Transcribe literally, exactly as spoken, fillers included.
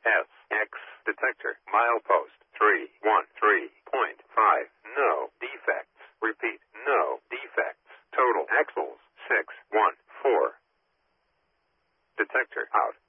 S X detector. Milepost three one three point five. No defects. Repeat, no defects. Total axles six one four. Detector out.